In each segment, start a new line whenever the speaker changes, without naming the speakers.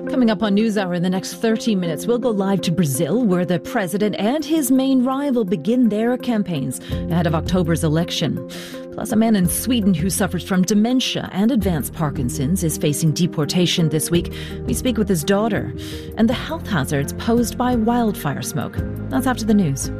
Coming up on NewsHour in the next 30 minutes, we'll go live to Brazil, where the president and his main rival begin their campaigns ahead of October's election. Plus, a man in Sweden who suffers from dementia and advanced Parkinson's is facing deportation this week. We speak with his daughter. And the health hazards posed by wildfire smoke. That's after the news.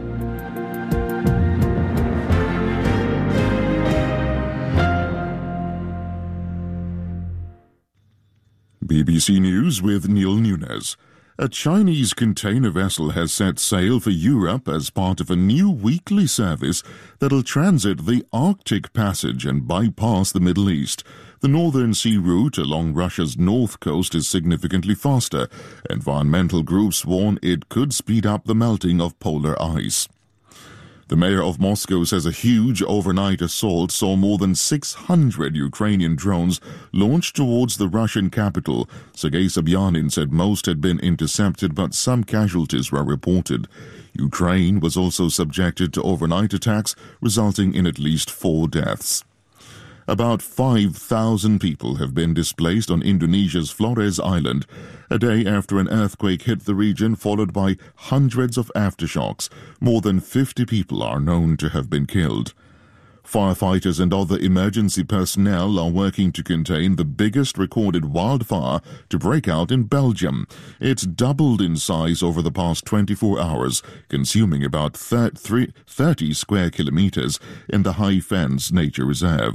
BBC News with Neil Nunes. A Chinese container vessel has set sail for Europe as part of a new weekly service that'll transit the Arctic Passage and bypass the Middle East. The Northern Sea route along Russia's north coast is significantly faster. Environmental groups warn it could speed up the melting of polar ice. The mayor of Moscow says a huge overnight assault saw more than 600 Ukrainian drones launched towards the Russian capital. Sergei Sobyanin said most had been intercepted, but some casualties were reported. Ukraine was also subjected to overnight attacks, resulting in at least 4 deaths. About 5,000 people have been displaced on Indonesia's Flores Island, a day after an earthquake hit the region, followed by hundreds of aftershocks. More than 50 people are known to have been killed. Firefighters and other emergency personnel are working to contain the biggest recorded wildfire to break out in Belgium. It's doubled in size over the past 24 hours, consuming about 30 square kilometers in the High Fens Nature Reserve.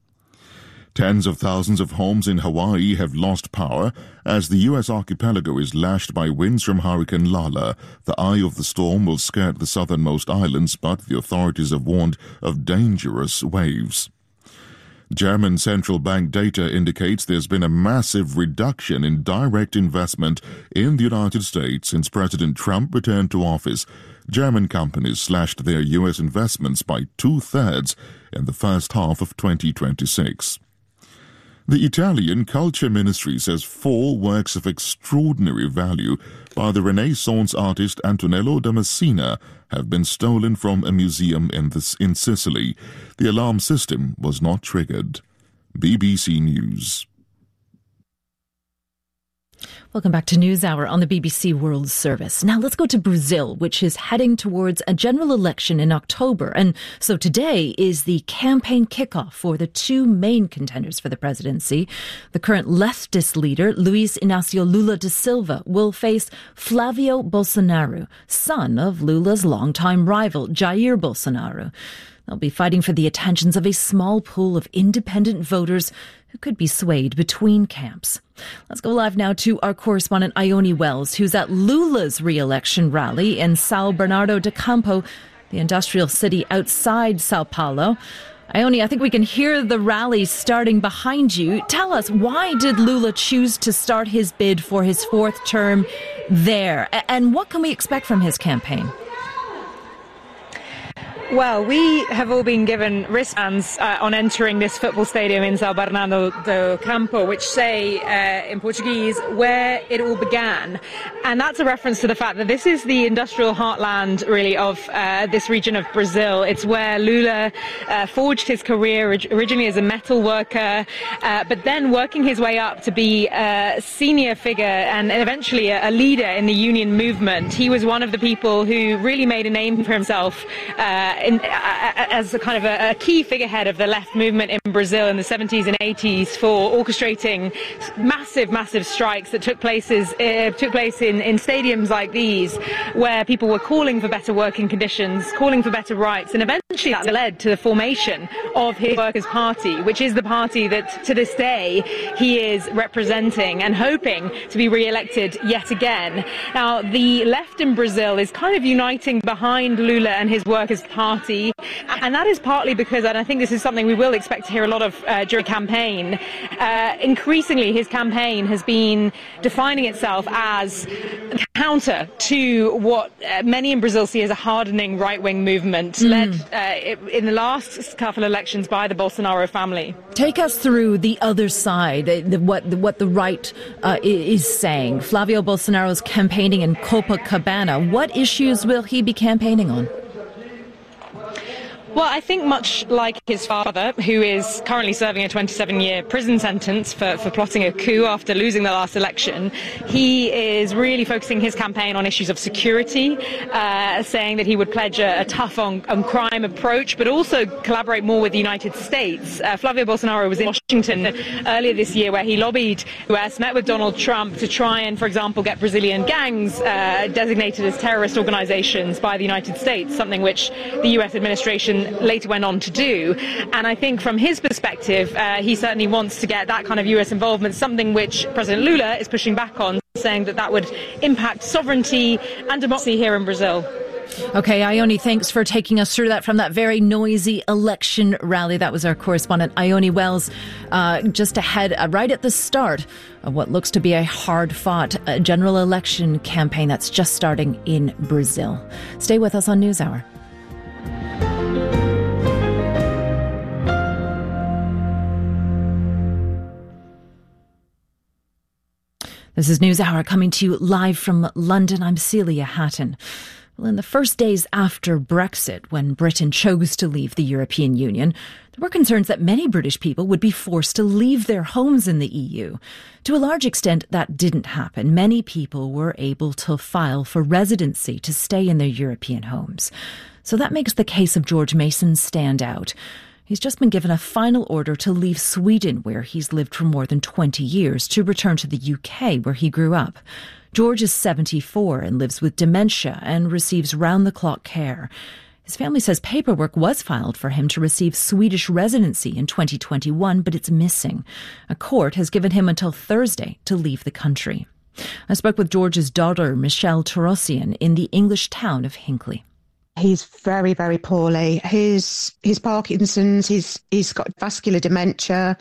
Tens of thousands of homes in Hawaii have lost power as the U.S. archipelago is lashed by winds from Hurricane Lala. The eye of the storm will skirt the southernmost islands, but the authorities have warned of dangerous waves. German central bank data indicates there's been a massive reduction in direct investment in the United States since President Trump returned to office. German companies slashed their U.S. investments by 2/3 in the first half of 2026. The Italian Culture Ministry says 4 works of extraordinary value by the Renaissance artist Antonello da Messina have been stolen from a museum in Sicily. The alarm system was not triggered. BBC News.
Welcome back to NewsHour on the BBC World Service. Now let's go to Brazil, which is heading towards a general election in October. And so today is the campaign kickoff for the 2 main contenders for the presidency. The current leftist leader, Luiz Inácio Lula da Silva, will face Flavio Bolsonaro, son of Lula's longtime rival, Jair Bolsonaro. They'll be fighting for the attentions of a small pool of independent voters who could be swayed between camps. Let's go live now to our correspondent Ione Wells, who's at Lula's re-election rally in São Bernardo do Campo, the industrial city outside Sao Paulo. Ione, I think we can hear the rally starting behind you. Tell us, why did Lula choose to start his bid for his 4th term there? And what can we expect from his campaign?
Well, we have all been given wristbands on entering this football stadium in São Bernardo do Campo, which say, in Portuguese, where it all began. And that's a reference to the fact that this is the industrial heartland, really, of this region of Brazil. It's where Lula forged his career originally as a metal worker, but then working his way up to be a senior figure and eventually a leader in the union movement. He was one of the people who really made a name for himself as a kind of a key figurehead of the left movement in Brazil in the 70s and 80s for orchestrating massive strikes that took place in stadiums like these, where people were calling for better working conditions, calling for better rights, and eventually that led to the formation of his Workers' Party, which is the party that to this day he is representing and hoping to be re-elected yet again. Now, the left in Brazil is kind of uniting behind Lula and his Workers' Party, and that is partly because, and I think this is something we will expect to hear a lot of during campaign, increasingly his campaign has been defining itself as counter to what many in Brazil see as a hardening right-wing movement led in the last couple of elections by the Bolsonaro family.
Take us through the other side, what the right is saying. Flavio Bolsonaro's campaigning in Copacabana. What issues will he be campaigning on?
Well, I think much like his father, who is currently serving a 27-year prison sentence for plotting a coup after losing the last election, he is really focusing his campaign on issues of security, saying that he would pledge a tough on crime approach, but also collaborate more with the United States. Flavio Bolsonaro was in Washington earlier this year, where he lobbied the US, met with Donald Trump to try and, for example, get Brazilian gangs designated as terrorist organizations by the United States, something which the US administration later went on to do. And I think from his perspective, he certainly wants to get that kind of US involvement, something which President Lula is pushing back on, saying that that would impact sovereignty and democracy here in Brazil.
Okay, Ione, thanks for taking us through that from that very noisy election rally. That was our correspondent, Ione Wells, just ahead, right at the start of what looks to be a hard-fought general election campaign that's just starting in Brazil. Stay with us on NewsHour. This is NewsHour coming to you live from London. I'm Celia Hatton. Well, in the first days after Brexit, when Britain chose to leave the European Union, there were concerns that many British people would be forced to leave their homes in the EU. To a large extent, that didn't happen. Many people were able to file for residency to stay in their European homes. So that makes the case of George Mason stand out. He's just been given a final order to leave Sweden, where he's lived for more than 20 years, to return to the UK, where he grew up. George is 74 and lives with dementia and receives round-the-clock care. His family says paperwork was filed for him to receive Swedish residency in 2021, but it's missing. A court has given him until Thursday to leave the country. I spoke with George's daughter, Michelle Torossian, in the English town of Hinckley.
He's very, very poorly. His Parkinson's, he's got vascular dementia.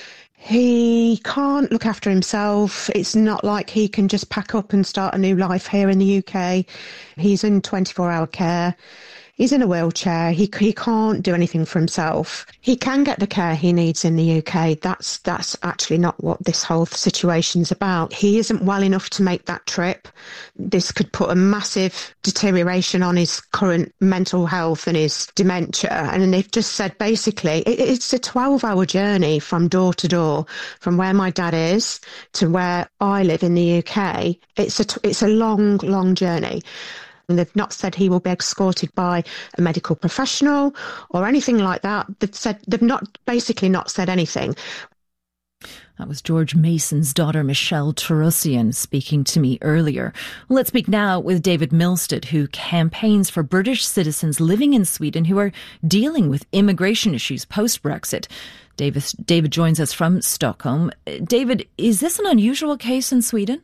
He can't look after himself. It's not like he can just pack up and start a new life here in the UK. He's in 24-hour care. He's in a wheelchair. He can't do anything for himself. He can get the care he needs in the UK. That's actually not what this whole situation's about. He isn't well enough to make that trip. This could put a massive deterioration on his current mental health and his dementia. And they've just said, basically, it's a 12-hour journey from door to door, from where my dad is to where I live in the UK. It's a long, long journey. And they've not said he will be escorted by a medical professional or anything like that. They've not said anything.
That was George Mason's daughter, Michelle Torossian, speaking to me earlier. Well, let's speak now with David Milstead, who campaigns for British citizens living in Sweden who are dealing with immigration issues post-Brexit. David joins us from Stockholm. David, is this an unusual case in Sweden?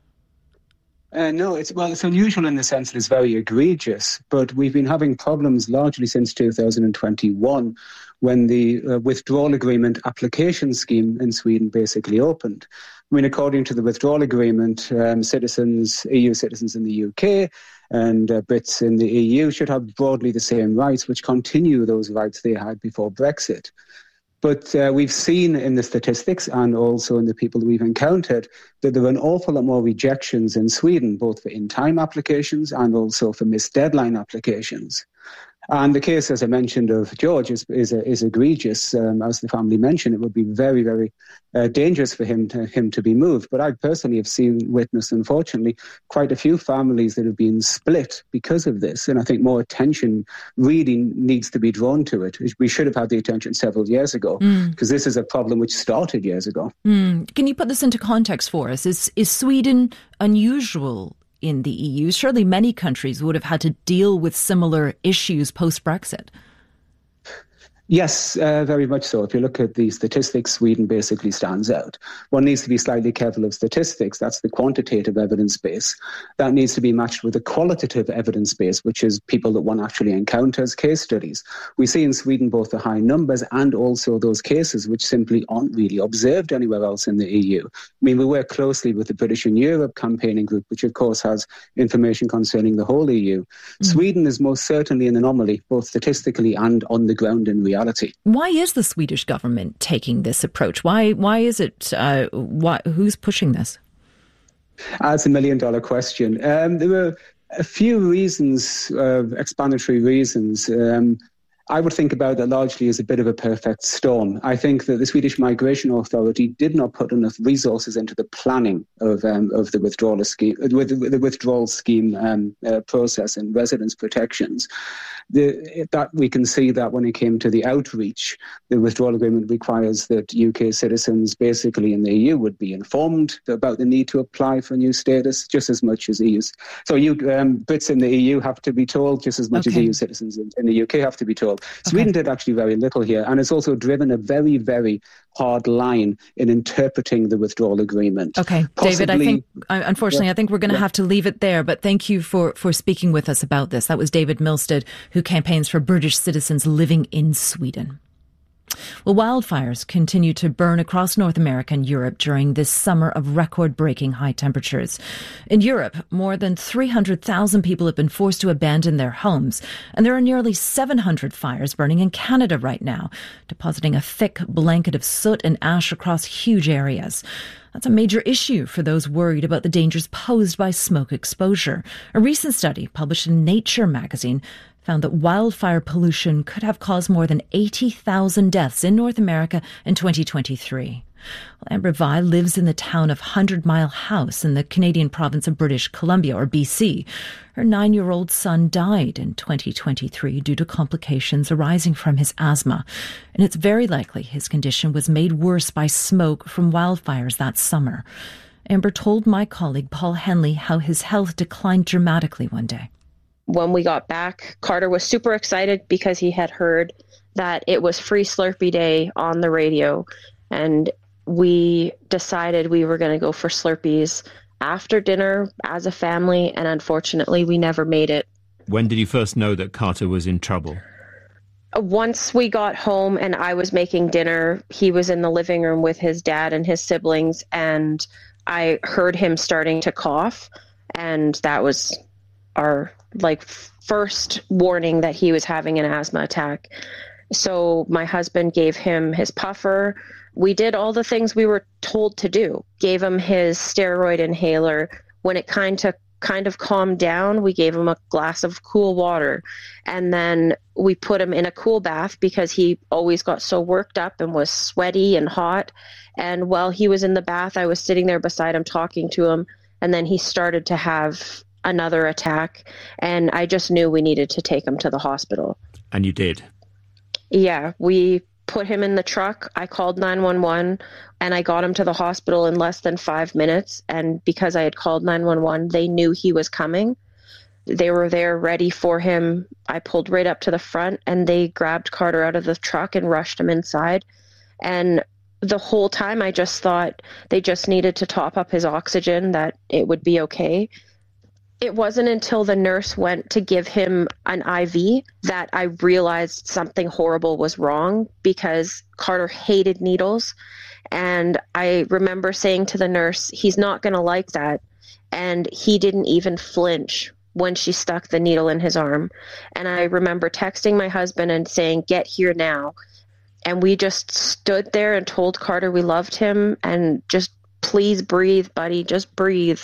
No, it's unusual in the sense that it's very egregious, but we've been having problems largely since 2021 when the withdrawal agreement application scheme in Sweden basically opened. I mean, according to the withdrawal agreement, EU citizens in the UK and Brits in the EU should have broadly the same rights, which continue those rights they had before Brexit. But we've seen in the statistics and also in the people that we've encountered that there are an awful lot more rejections in Sweden, both for in-time applications and also for missed deadline applications. And the case, as I mentioned, of George is egregious. As the family mentioned, it would be very, very dangerous for him to be moved. But I personally have witnessed, unfortunately, quite a few families that have been split because of this. And I think more attention really needs to be drawn to it. We should have had the attention several years ago, because this is a problem which started years ago.
Can you put this into context for us? Is Sweden unusual in the EU? Surely many countries would have had to deal with similar issues post-Brexit.
Yes, very much so. If you look at the statistics, Sweden basically stands out. One needs to be slightly careful of statistics. That's the quantitative evidence base. That needs to be matched with the qualitative evidence base, which is people that one actually encounters, case studies. We see in Sweden both the high numbers and also those cases which simply aren't really observed anywhere else in the EU. I mean, we work closely with the British in Europe campaigning group, which of course has information concerning the whole EU. Sweden is most certainly an anomaly, both statistically and on the ground in reality.
Why is the Swedish government taking this approach? Why is it? Who's pushing this?
That's $1 million question. There were a few reasons, explanatory reasons. I would think about it largely as a bit of a perfect storm. I think that the Swedish Migration Authority did not put enough resources into the planning of the withdrawal scheme process and residence protections. That we can see that when it came to the outreach, the withdrawal agreement requires that UK citizens basically in the EU would be informed about the need to apply for new status just as much as EU's. So Brits in the EU have to be told just as much as EU citizens in the UK have to be told. Sweden did actually very little here, and it's also driven a very, very hard line in interpreting the withdrawal agreement.
Okay, David, I think, unfortunately, I think we're going to have to leave it there, but thank you for speaking with us about this. That was David Milstead, who campaigns for British citizens living in Sweden. Well, wildfires continue to burn across North America and Europe during this summer of record-breaking high temperatures. In Europe, more than 300,000 people have been forced to abandon their homes, and there are nearly 700 fires burning in Canada right now, depositing a thick blanket of soot and ash across huge areas. That's a major issue for those worried about the dangers posed by smoke exposure. A recent study published in Nature magazine found that wildfire pollution could have caused more than 80,000 deaths in North America in 2023. Well, Amber Vi lives in the town of 100 Mile House in the Canadian province of British Columbia, or BC. Her 9-year-old son died in 2023 due to complications arising from his asthma, and it's very likely his condition was made worse by smoke from wildfires that summer. Amber told my colleague Paul Henley how his health declined dramatically one day.
When we got back, Carter was super excited because he had heard that it was Free Slurpee Day on the radio, and we decided we were going to go for Slurpees after dinner as a family, and unfortunately we never made it.
When did you first know that Carter was in trouble?
Once we got home and I was making dinner, he was in the living room with his dad and his siblings, and I heard him starting to cough, and that was our first warning that he was having an asthma attack. So my husband gave him his puffer. We did all the things we were told to do. Gave him his steroid inhaler. When it kind of calmed down, we gave him a glass of cool water. And then we put him in a cool bath because he always got so worked up and was sweaty and hot. And while he was in the bath, I was sitting there beside him talking to him. And then he started to have another attack, and I just knew we needed to take him to the hospital.
And you did?
Yeah, we put him in the truck. I called 911, and I got him to the hospital in less than 5 minutes. And because I had called 911, they knew he was coming. They were there ready for him. I pulled right up to the front, and they grabbed Carter out of the truck and rushed him inside. And the whole time I just thought they just needed to top up his oxygen, that it would be okay. It wasn't until the nurse went to give him an IV that I realized something horrible was wrong, because Carter hated needles. And I remember saying to the nurse, he's not going to like that. And he didn't even flinch when she stuck the needle in his arm. And I remember texting my husband and saying, get here now. And we just stood there and told Carter we loved him and just, please breathe, buddy, just breathe.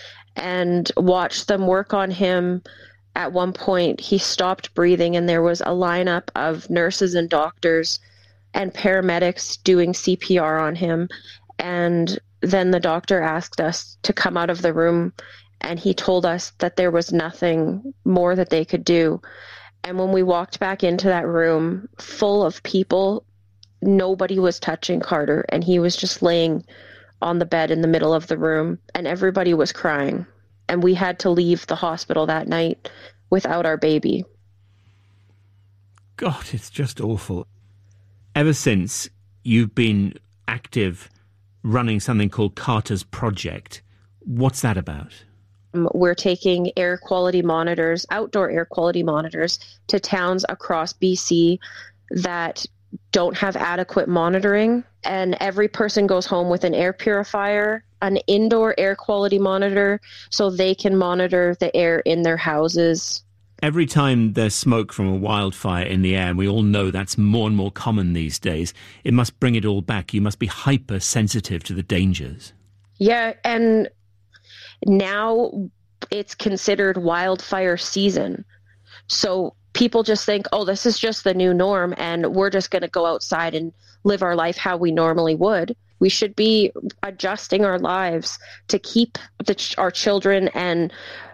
And watched them work on him. At one point, he stopped breathing, and there was a lineup of nurses and doctors and paramedics doing CPR on him. And then the doctor asked us to come out of the room, and he told us that there was nothing more that they could do. And when we walked back into that room full of people, nobody was touching Carter, and he was just laying on the bed in the middle of the room, and everybody was crying. And we had to leave the hospital that night without our baby.
God, it's just awful. Ever since, you've been active running something called Carter's Project. What's that about?
We're taking air quality monitors, outdoor air quality monitors, to towns across BC that don't have adequate monitoring, and every person goes home with an air purifier, an indoor air quality monitor, so they can monitor the air in their houses.
Every time there's smoke from a wildfire in the air, and we all know that's more and more common these days, it must bring it all back. You must be hypersensitive to the dangers.
Yeah, and now it's considered wildfire season. So people just think, oh, this is just the new norm and we're just going to go outside and live our life how we normally would. We should be adjusting our lives to keep our children and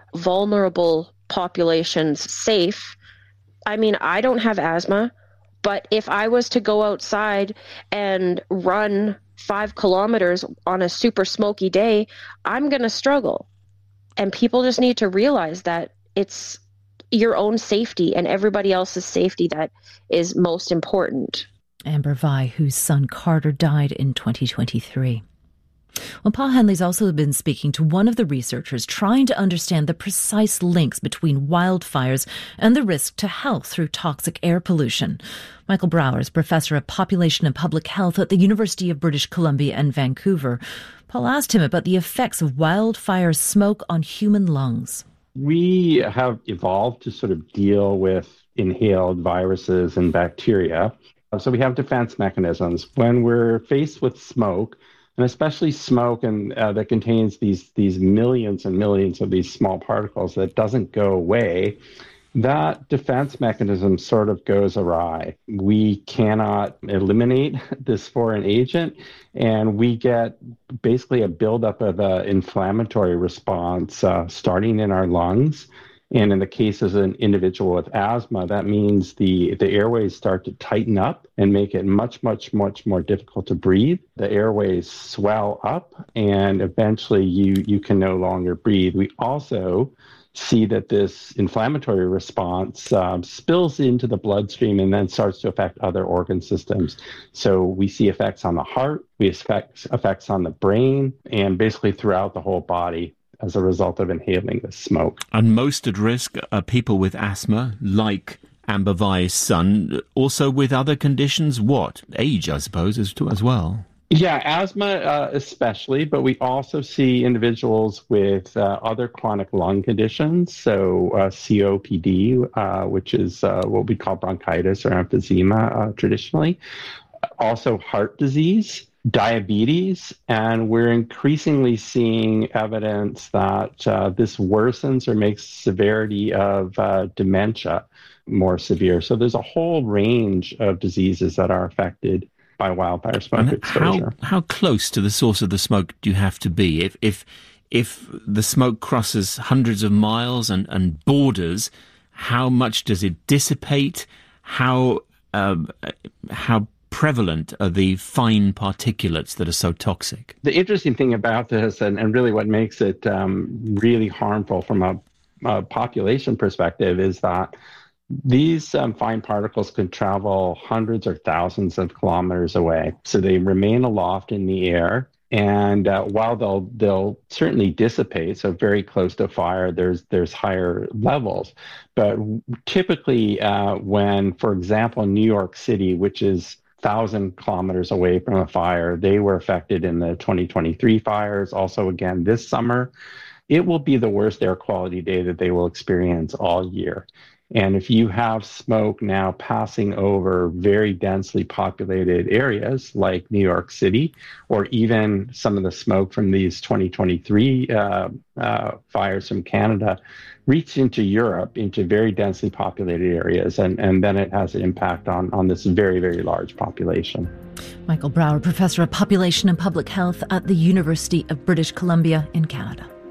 vulnerable populations safe. I mean, I don't have asthma, but if I was to go outside and run 5 kilometers on a super smoky day, I'm going to struggle. And people just need to realize that it's your own safety and everybody else's safety that is most important.
Amber Vi, whose son Carter died in 2023. Well, Paul Henley's also been speaking to one of the researchers trying to understand the precise links between wildfires and the risk to health through toxic air pollution. Michael Brower is Professor of Population and Public Health at the University of British Columbia in Vancouver. Paul asked him about the effects of wildfire smoke on human lungs.
We have evolved to sort of deal with inhaled viruses and bacteria. So we have defense mechanisms. When we're faced with smoke, and especially smoke and that contains these millions and millions of these small particles that doesn't go away, that defense mechanism sort of goes awry. We cannot eliminate this foreign agent, and we get basically a buildup of an inflammatory response starting in our lungs. And in the case of an individual with asthma, that means the airways start to tighten up and make it much, much, much more difficult to breathe. The airways swell up, and eventually you can no longer breathe. We also see that this inflammatory response spills into the bloodstream and then starts to affect other organ systems. So we see effects on the heart, we see effects on the brain, and basically throughout the whole body as a result of inhaling the smoke.
And most at risk are people with asthma, like Amber Vi's son, also with other conditions. What? Age, I suppose, as well.
Yeah, asthma especially, but we also see individuals with other chronic lung conditions, so COPD, which is what we call bronchitis or emphysema traditionally. Also heart disease, diabetes, and we're increasingly seeing evidence that this worsens or makes severity of dementia more severe. So there's a whole range of diseases that are affected by wildfire smoke exposure.
How close to the source of the smoke do you have to be? If the smoke crosses hundreds of miles and borders, how much does it dissipate? How prevalent are the fine particulates that are so toxic? The
interesting thing about this, and really what makes it really harmful from a population perspective, is that these fine particles can travel hundreds or thousands of kilometers away. So they remain aloft in the air. And while they'll certainly dissipate, so very close to fire, there's higher levels. But typically when, for example, New York City, which is 1,000 kilometers away from a fire, they were affected in the 2023 fires. Also, again, this summer, it will be the worst air quality day that they will experience all year. And if you have smoke now passing over very densely populated areas like New York City, or even some of the smoke from these 2023 fires from Canada, reach into Europe, into very densely populated areas, and then it has an impact on this very, very large population.
Michael Brower, Professor of Population and Public Health at the University of British Columbia in Canada.